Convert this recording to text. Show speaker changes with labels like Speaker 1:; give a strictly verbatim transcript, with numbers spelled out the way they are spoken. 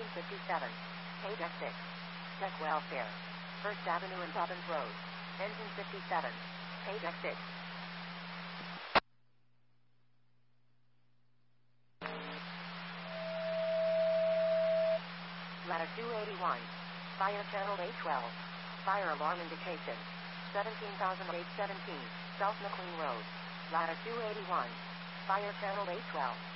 Speaker 1: seventeen fifty-seven. Page X six. Tech Welfare. First Avenue and Robbins Road. Engine fifty-seven. Page X six. Ladder two eighty-one. Fire channel eight twelve. Fire alarm indication. seventeen thousand eight hundred seventeen. South McLean Road. Ladder two eighty-one. Fire channel eight twelve.